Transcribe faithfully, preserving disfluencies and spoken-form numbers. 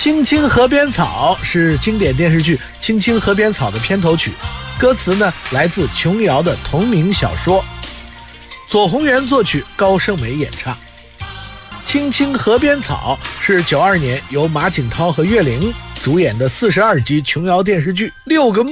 青青河边草是经典电视剧《青青河边草》的片头曲，歌词呢来自琼瑶的同名小说，左宏元作曲，高胜美演唱。青青河边草是九二年由马景涛和岳玲主演的四十二集琼瑶电视剧《六个